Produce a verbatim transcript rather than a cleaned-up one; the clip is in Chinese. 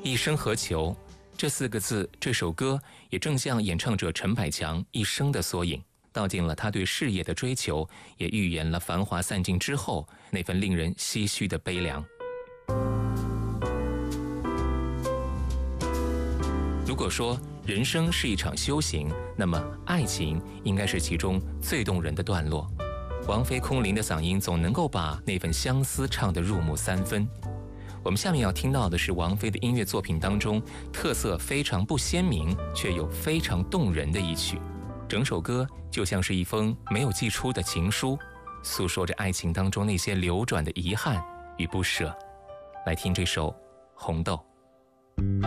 一生何求？这四个字，这首歌也正像演唱者陈百强一生的缩影，道尽了他对事业的追求，也预言了繁华散尽之后那份令人唏嘘的悲凉。如果说人生是一场修行，那么爱情应该是其中最动人的段落。王菲空灵的嗓音总能够把那份相思唱得入木三分。我们下面要听到的是王菲的音乐作品当中特色非常不鲜明却又非常动人的一曲，整首歌就像是一封没有寄出的情书，诉说着爱情当中那些流转的遗憾与不舍。来听这首《红豆》。